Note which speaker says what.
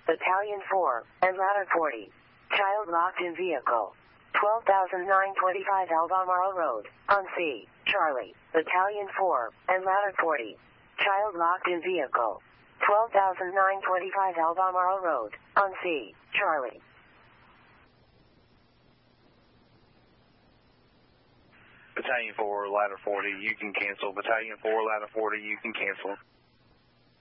Speaker 1: Battalion 4, and Ladder 40. Child locked in vehicle. 12,925 Albemarle Road, on C. Charlie, Battalion 4, and Ladder 40. Child locked in vehicle. 12,925 Albemarle Road, on C. Charlie.
Speaker 2: Battalion 4, Ladder 40, you can cancel. Battalion 4, Ladder 40, you can cancel.